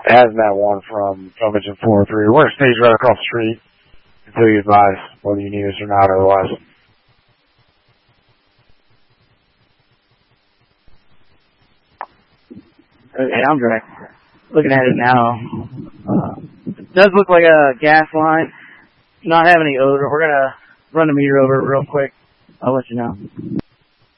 Hazmat 1 from Engine 403. We're going to stage right across the street until you advise whether you need us or not otherwise. Okay, I'm direct. Looking at it now. It does look like a gas line. Not have any odor. We're going to run the meter over it real quick. I'll let you know.